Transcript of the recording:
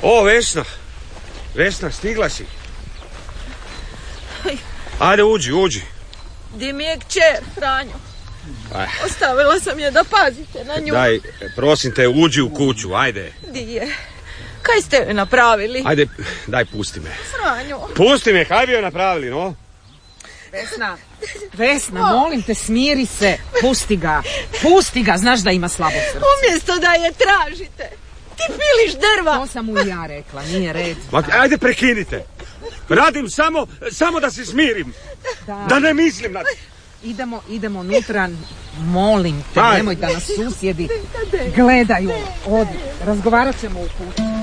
O, Vesna. Vesna, stigla si. Ajde, uđi. Di mi je kćer, Franjo? Ostavila sam je da pazite na nju. Daj, prosim te, uđi u kuću, ajde. Di je? Kaj ste joj napravili? Ajde, daj, pusti me. Franjo. Pusti me, kaj bi joj napravili, no? Vesna, molim te, smiri se. Pusti ga, znaš da ima slabo srce. Umjesto da je tražite, ti piliš drva. To sam mu ja rekla, nije red. Ajde, prekinite. Radim samo da se smirim. Da ne mislim na... Idemo unutra, molim te, nemoj da nas susjedi gledaju. Razgovarat ćemo u kući.